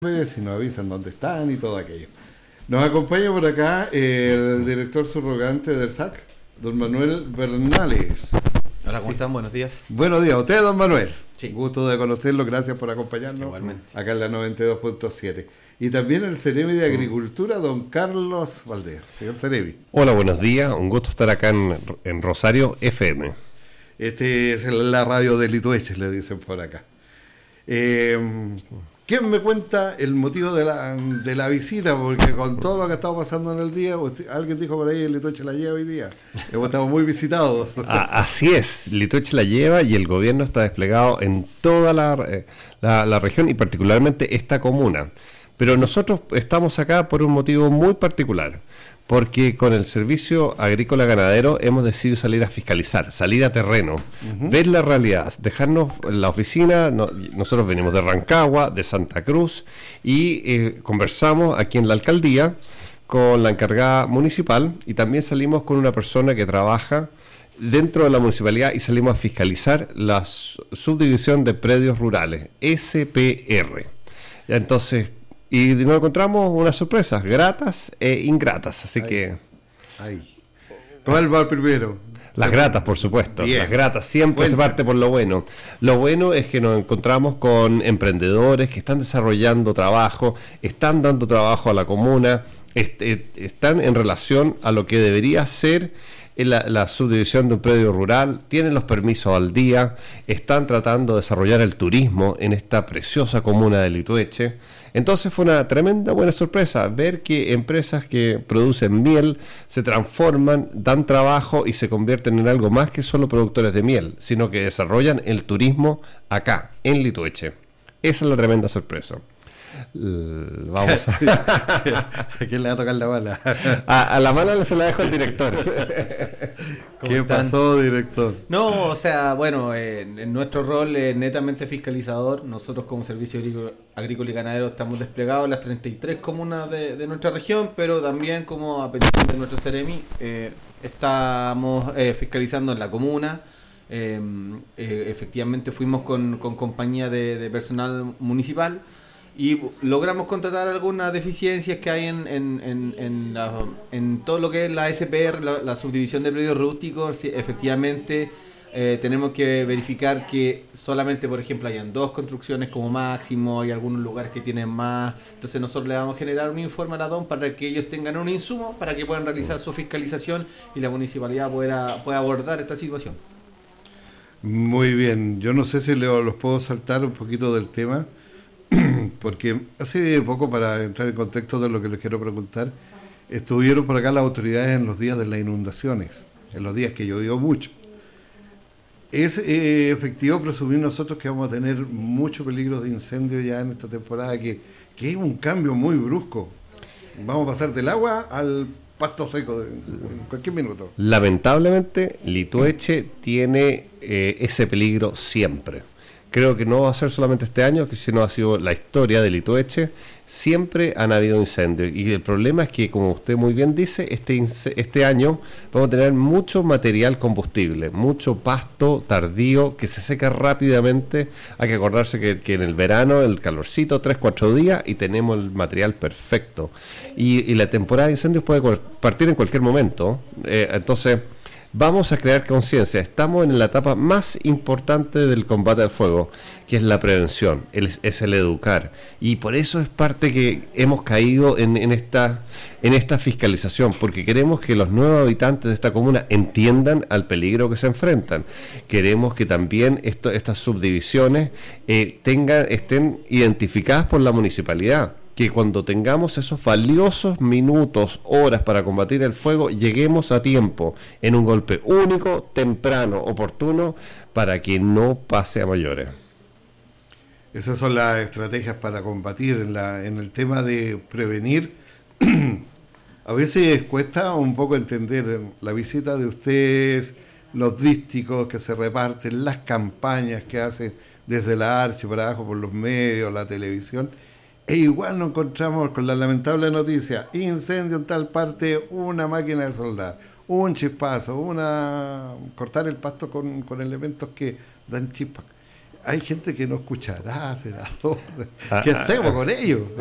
Si nos avisan dónde están y todo aquello. Nos acompaña por acá el director subrogante del SAC, don Manuel Bernales. Hola, ¿cómo están? Buenos días. Buenos días a usted, don Manuel. Sí. Gusto de conocerlo, gracias por acompañarnos. Igualmente. Acá en la 92.7. Y también el Ceremi de Agricultura, don Carlos Valdés. Señor Ceremi. Hola, buenos días. Un gusto estar acá en Rosario FM. Este es la radio de Litueches, le dicen por acá. ¿Quién me cuenta el motivo de la visita? Porque con todo lo que ha estado pasando en el día, alguien dijo por ahí, Litueche la lleva hoy día. Hemos estado muy visitados. Así es, Litueche la lleva y el gobierno está desplegado en toda la región y particularmente esta comuna. Pero nosotros estamos acá por un motivo muy particular, porque con el servicio agrícola ganadero hemos decidido salir a fiscalizar, salir a terreno, ver la realidad, dejarnos la oficina. Nosotros venimos de Rancagua, de Santa Cruz, y conversamos aquí en la alcaldía con la encargada municipal, y también salimos con una persona que trabaja dentro de la municipalidad y salimos a fiscalizar la subdivisión de predios rurales, SPR. Entonces, y nos encontramos unas sorpresas gratas e ingratas, así que... ¿Cuál va primero? Las gratas, por supuesto. Bien. Las gratas siempre se parte por lo bueno. Lo bueno es que nos encontramos con emprendedores que están desarrollando trabajo, están dando trabajo a la comuna, están en relación a lo que debería ser la subdivisión de un predio rural, tienen los permisos al día, están tratando de desarrollar el turismo en esta preciosa comuna de Litueche. Entonces fue una tremenda buena sorpresa ver que empresas que producen miel se transforman, dan trabajo y se convierten en algo más que solo productores de miel, sino que desarrollan el turismo acá, en Litueche. Esa es la tremenda sorpresa. Vamos ¿A quién le va a tocar la bala? A la mala se la dejo al director. ¿Qué pasó, director? No, o sea, bueno, en nuestro rol es netamente fiscalizador. Nosotros como Servicio Agrícola y Ganadero estamos desplegados en las 33 comunas de nuestra región, pero también como a petición de nuestro Ceremi, estamos fiscalizando en la comuna. Efectivamente fuimos con compañía de personal municipal y logramos contratar algunas deficiencias que hay en todo lo que es la SPR, la subdivisión de predios rústicos. Sí, efectivamente tenemos que verificar que solamente, por ejemplo, hayan 2 construcciones como máximo, hay algunos lugares que tienen más. Entonces nosotros le vamos a generar un informe a la DOM para que ellos tengan un insumo para que puedan realizar su fiscalización y la municipalidad pueda abordar esta situación. Muy bien, yo no sé si los puedo saltar un poquito del tema, porque hace poco, para entrar en contexto de lo que les quiero preguntar, estuvieron por acá las autoridades en los días de las inundaciones, en los días que llovió mucho. ¿Es efectivo presumir nosotros que vamos a tener mucho peligro de incendio ya en esta temporada, que es un cambio muy brusco? Vamos a pasar del agua al pasto seco en cualquier minuto. Lamentablemente, Litueche tiene ese peligro siempre. Creo que no va a ser solamente este año, que si no ha sido la historia de Litueche, siempre han habido incendios. Y el problema es que, como usted muy bien dice, este año vamos a tener mucho material combustible, mucho pasto tardío que se seca rápidamente. Hay que acordarse que en el verano, el calorcito, 3-4 días, y tenemos el material perfecto. Y la temporada de incendios puede partir en cualquier momento. Entonces, vamos a crear conciencia. Estamos en la etapa más importante del combate al fuego, que es la prevención, es el educar. Y por eso es parte que hemos caído en esta fiscalización, porque queremos que los nuevos habitantes de esta comuna entiendan al peligro que se enfrentan. Queremos que también estas subdivisiones estén identificadas por la municipalidad, que cuando tengamos esos valiosos minutos, horas para combatir el fuego, lleguemos a tiempo, en un golpe único, temprano, oportuno, para que no pase a mayores. Esas son las estrategias para combatir en el tema de prevenir. A veces cuesta un poco entender la visita de ustedes, los dísticos que se reparten, las campañas que hacen desde la Archi para abajo por los medios, la televisión. E igual nos encontramos con la lamentable noticia: incendio en tal parte, una máquina de soldar, un chispazo, cortar el pasto con elementos que dan chispas. hay gente que no escuchará, senador. ¿Qué hacemos con ellos?